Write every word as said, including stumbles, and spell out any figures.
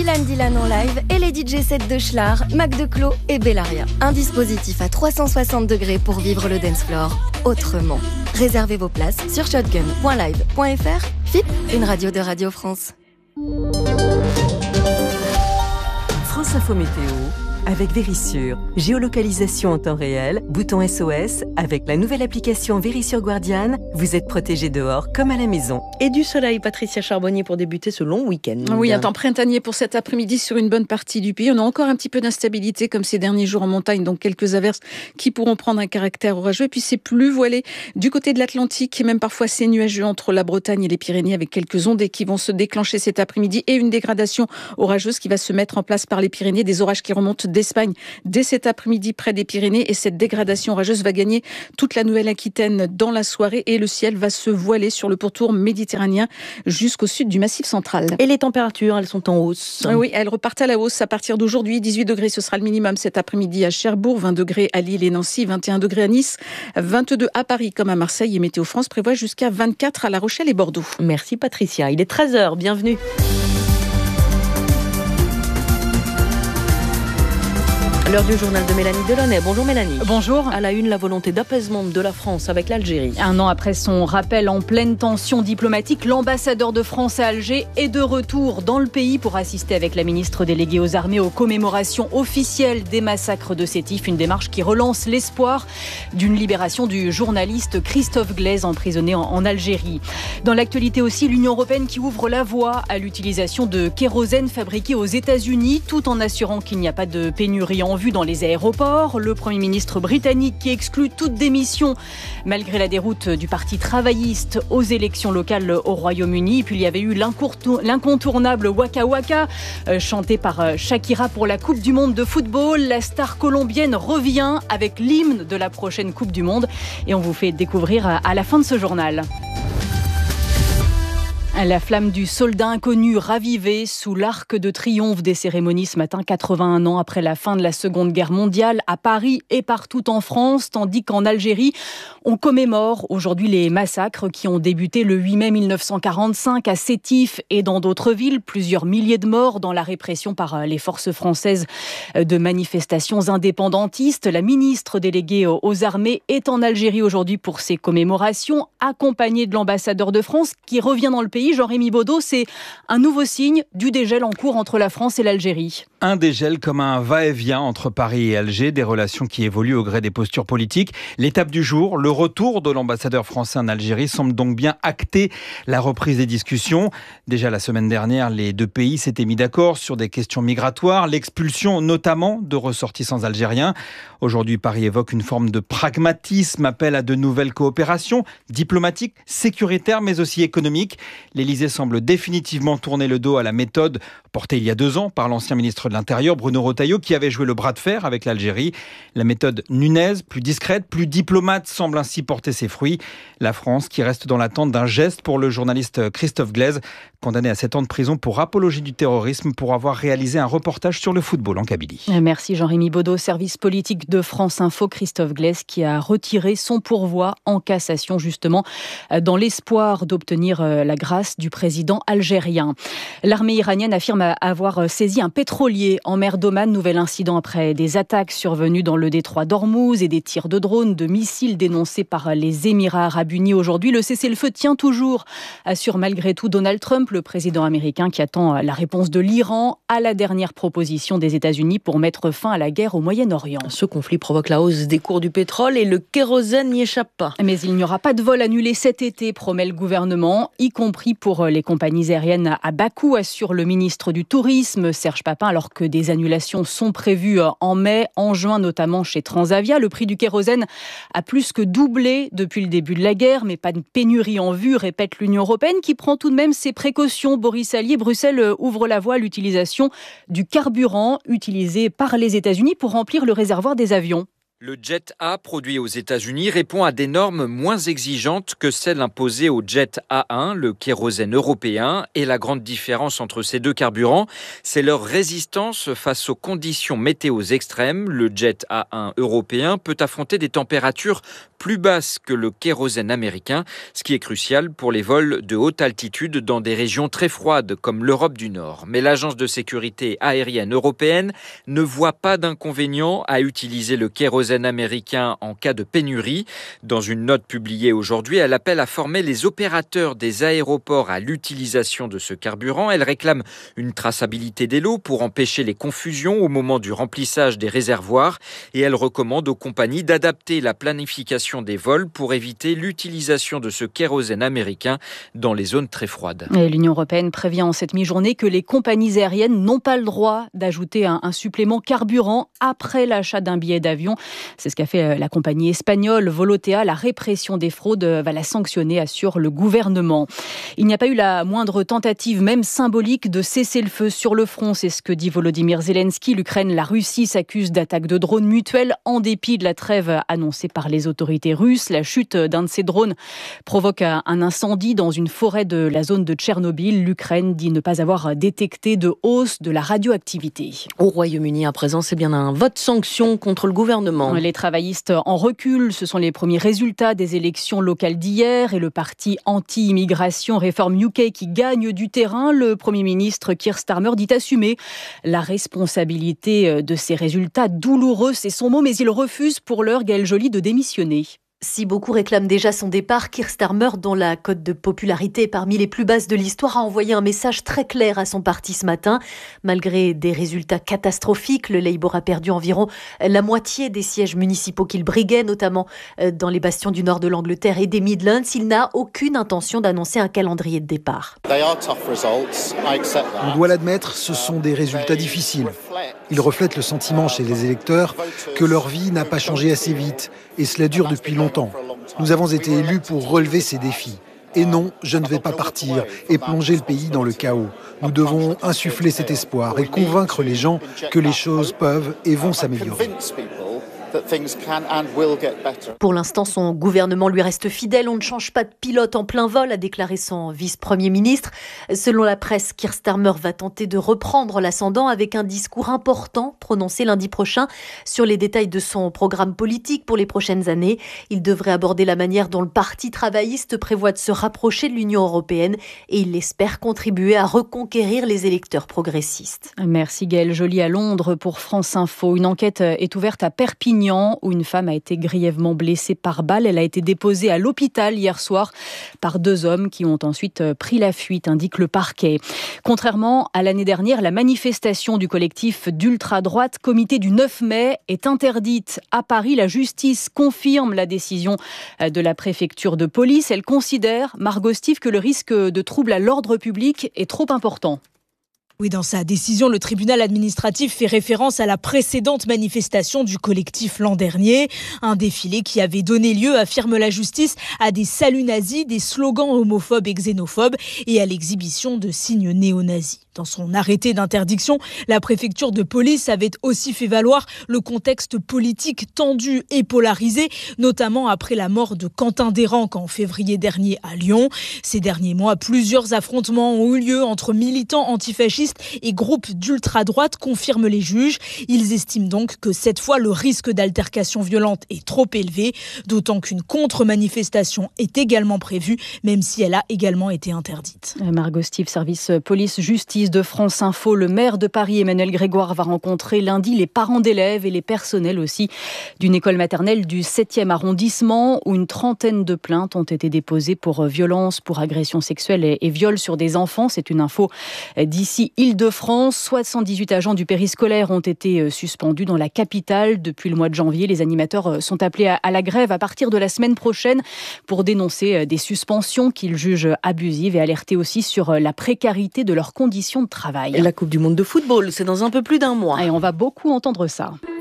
Ilan Dylan en live et les D J sets de Schlar, Mac DeClos et Bellaria. Un dispositif à trois cent soixante degrés pour vivre le dance floor autrement. Réservez vos places sur shotgun point live point f r. F I P, une radio de Radio France. France Info Météo avec Vérissure. Géolocalisation en temps réel, bouton S O S. Avec la nouvelle application Vérissure Guardian, vous êtes protégé dehors comme à la maison. Et du soleil, Patricia Charbonnier, pour débuter ce long week-end. Oui, un temps printanier pour cet après-midi sur une bonne partie du pays. On a encore un petit peu d'instabilité comme ces derniers jours en montagne, donc quelques averses qui pourront prendre un caractère orageux. Et puis c'est plus voilé du côté de l'Atlantique et même parfois c'est nuageux entre la Bretagne et les Pyrénées avec quelques ondées qui vont se déclencher cet après-midi et une dégradation orageuse qui va se mettre en place par les Pyrénées. Des orages qui remontent d'Espagne dès cet après-midi près des Pyrénées et cette dégradation orageuse va gagner toute la Nouvelle-Aquitaine dans la soirée et le ciel va se voiler sur le pourtour méditerranéen jusqu'au sud du Massif central. Et les températures, elles sont en hausse. Oui, elles repartent à la hausse à partir d'aujourd'hui. dix-huit degrés, ce sera le minimum cet après-midi à Cherbourg, vingt degrés à Lille et Nancy, vingt et un degrés à Nice, vingt-deux à Paris comme à Marseille et Météo France prévoit jusqu'à vingt-quatre à La Rochelle et Bordeaux. Merci Patricia, il est treize heures, bienvenue. L'heure du journal de Mélanie Delaunay. Bonjour Mélanie. Bonjour. À la une, la volonté d'apaisement de la France avec l'Algérie. Un an après son rappel en pleine tension diplomatique, l'ambassadeur de France à Alger est de retour dans le pays pour assister avec la ministre déléguée aux armées aux commémorations officielles des massacres de Sétif. Une démarche qui relance l'espoir d'une libération du journaliste Christophe Glaise emprisonné en, en Algérie. Dans l'actualité aussi, l'Union européenne qui ouvre la voie à l'utilisation de kérosène fabriqué aux États-Unis tout en assurant qu'il n'y a pas de pénurie en vue dans les aéroports. Le Premier ministre britannique qui exclut toute démission malgré la déroute du Parti travailliste aux élections locales au Royaume-Uni. Puis il y avait eu l'incontournable Waka Waka euh, chanté par euh, Shakira pour la Coupe du Monde de football. La star colombienne revient avec l'hymne de la prochaine Coupe du Monde et on vous fait découvrir à, à la fin de ce journal. La flamme du soldat inconnu ravivée sous l'arc de triomphe des cérémonies ce matin, quatre-vingt-un ans après la fin de la Seconde Guerre mondiale, à Paris et partout en France, tandis qu'en Algérie, on commémore aujourd'hui les massacres qui ont débuté le huit mai mille neuf cent quarante-cinq à Sétif et dans d'autres villes. Plusieurs milliers de morts dans la répression par les forces françaises de manifestations indépendantistes. La ministre déléguée aux armées est en Algérie aujourd'hui pour ces commémorations, accompagnée de l'ambassadeur de France qui revient dans le pays. Jean-Rémy Baudot, c'est un nouveau signe du dégel en cours entre la France et l'Algérie. Un dégel comme un va-et-vient entre Paris et Alger, des relations qui évoluent au gré des postures politiques. L'étape du jour, le retour de l'ambassadeur français en Algérie semble donc bien acter la reprise des discussions. Déjà la semaine dernière, les deux pays s'étaient mis d'accord sur des questions migratoires, l'expulsion notamment de ressortissants algériens. Aujourd'hui, Paris évoque une forme de pragmatisme, appelle à de nouvelles coopérations diplomatiques, sécuritaires mais aussi économiques. L'Élysée semble définitivement tourner le dos à la méthode portée il y a deux ans par l'ancien ministre de l'Intérieur, Bruno Retailleau, qui avait joué le bras de fer avec l'Algérie. La méthode Nunez, plus discrète, plus diplomate, semble ainsi porter ses fruits. La France qui reste dans l'attente d'un geste pour le journaliste Christophe Glaise, condamné à sept ans de prison pour apologie du terrorisme pour avoir réalisé un reportage sur le football en Kabylie. Merci Jean-Rémy Baudot, service politique de France Info. Christophe Glaise qui a retiré son pourvoi en cassation justement dans l'espoir d'obtenir la grâce du président algérien. L'armée iranienne affirme avoir saisi un pétrolier en mer d'Oman. Nouvel incident après des attaques survenues dans le détroit d'Ormuz et des tirs de drones, de missiles dénoncés par les Émirats arabes unis aujourd'hui. Le cessez-le-feu tient toujours, assure malgré tout Donald Trump, le président américain qui attend la réponse de l'Iran à la dernière proposition des États-Unis pour mettre fin à la guerre au Moyen-Orient. Ce conflit provoque la hausse des cours du pétrole et le kérosène n'y échappe pas. Mais il n'y aura pas de vol annulé cet été, promet le gouvernement, y compris pour les compagnies aériennes à Bakou, assure le ministre du Tourisme, Serge Papin, alors que des annulations sont prévues en mai, en juin, notamment chez Transavia. Le prix du kérosène a plus que doublé depuis le début de la guerre, mais pas de pénurie en vue, répète l'Union européenne, qui prend tout de même ses précautions. Boris Allier, Bruxelles ouvre la voie à l'utilisation du carburant utilisé par les États-Unis pour remplir le réservoir des avions. Le Jet A, produit aux États-Unis, répond à des normes moins exigeantes que celles imposées au Jet A un, le kérosène européen. Et la grande différence entre ces deux carburants, c'est leur résistance face aux conditions météo extrêmes. Le Jet A un européen peut affronter des températures plus basses que le kérosène américain, ce qui est crucial pour les vols de haute altitude dans des régions très froides comme l'Europe du Nord. Mais l'Agence de sécurité aérienne européenne ne voit pas d'inconvénient à utiliser le kérosène américain en cas de pénurie. Dans une note publiée aujourd'hui, elle appelle à former les opérateurs des aéroports à l'utilisation de ce carburant. Elle réclame une traçabilité des lots pour empêcher les confusions au moment du remplissage des réservoirs et elle recommande aux compagnies d'adapter la planification des vols pour éviter l'utilisation de ce kérosène américain dans les zones très froides. Et l'Union européenne prévient en cette mi-journée que les compagnies aériennes n'ont pas le droit d'ajouter un, un supplément carburant après l'achat d'un billet d'avion. C'est ce qu'a fait la compagnie espagnole Volotea. La répression des fraudes va la sanctionner, assure le gouvernement. Il n'y a pas eu la moindre tentative, même symbolique, de cesser le feu sur le front. C'est ce que dit Volodymyr Zelensky. L'Ukraine, la Russie s'accusent d'attaques de drones mutuelles en dépit de la trêve annoncée par les autorités russes. La chute d'un de ces drones provoque un incendie dans une forêt de la zone de Tchernobyl. L'Ukraine dit ne pas avoir détecté de hausse de la radioactivité. Au Royaume-Uni, à présent, c'est bien un vote sanction contre le gouvernement. Les travaillistes en recul, ce sont les premiers résultats des élections locales d'hier et le parti anti-immigration Reform U K qui gagne du terrain. Le Premier ministre Keir Starmer dit assumer la responsabilité de ces résultats douloureux, c'est son mot, mais il refuse pour l'heure, Gaëlle Joly, de démissionner. Si beaucoup réclament déjà son départ, Keir Starmer, dont la cote de popularité est parmi les plus basses de l'histoire, a envoyé un message très clair à son parti ce matin. Malgré des résultats catastrophiques, le Labour a perdu environ la moitié des sièges municipaux qu'il briguait, notamment dans les bastions du nord de l'Angleterre et des Midlands. Il n'a aucune intention d'annoncer un calendrier de départ. On doit l'admettre, ce sont des résultats difficiles. Ils reflètent le sentiment chez les électeurs que leur vie n'a pas changé assez vite, et cela dure depuis longtemps. Nous avons été élus pour relever ces défis. Et non, je ne vais pas partir et plonger le pays dans le chaos. Nous devons insuffler cet espoir et convaincre les gens que les choses peuvent et vont s'améliorer. Pour l'instant, son gouvernement lui reste fidèle. On ne change pas de pilote en plein vol, a déclaré son vice-premier ministre. Selon la presse, Keir Starmer va tenter de reprendre l'ascendant avec un discours important prononcé lundi prochain sur les détails de son programme politique pour les prochaines années. Il devrait aborder la manière dont le Parti travailliste prévoit de se rapprocher de l'Union européenne et il espère contribuer à reconquérir les électeurs progressistes. Merci Gaëlle Joly à Londres pour France Info. Une enquête est ouverte à Perpignan où une femme a été grièvement blessée par balle. Elle a été déposée à l'hôpital hier soir par deux hommes qui ont ensuite pris la fuite, indique le parquet. Contrairement à l'année dernière, la manifestation du collectif d'ultra-droite Comité du neuf mai est interdite. À Paris, la justice confirme la décision de la préfecture de police. Elle considère, Margot Steve, que le risque de trouble à l'ordre public est trop important. Oui, dans sa décision, le tribunal administratif fait référence à la précédente manifestation du collectif l'an dernier. Un défilé qui avait donné lieu, affirme la justice, à des saluts nazis, des slogans homophobes et xénophobes et à l'exhibition de signes néo-nazis. Dans son arrêté d'interdiction, la préfecture de police avait aussi fait valoir le contexte politique tendu et polarisé, notamment après la mort de Quentin Desranques en février dernier à Lyon. Ces derniers mois, plusieurs affrontements ont eu lieu entre militants antifascistes et groupes d'ultra-droite, confirment les juges. Ils estiment donc que cette fois, le risque d'altercation violente est trop élevé, d'autant qu'une contre-manifestation est également prévue, même si elle a également été interdite. Margot Steve, service police-justice de France Info. Le maire de Paris, Emmanuel Grégoire, va rencontrer lundi les parents d'élèves et les personnels aussi d'une école maternelle du septième arrondissement où une trentaine de plaintes ont été déposées pour violences, pour agressions sexuelles et, et viols sur des enfants. C'est une info d'ici Île-de-France. soixante-dix-huit agents du périscolaire ont été suspendus dans la capitale depuis le mois de janvier. Les animateurs sont appelés à, à la grève à partir de la semaine prochaine pour dénoncer des suspensions qu'ils jugent abusives et alerter aussi sur la précarité de leurs conditions de travail. Et la Coupe du Monde de football, c'est dans un peu plus d'un mois. Et on va beaucoup entendre ça.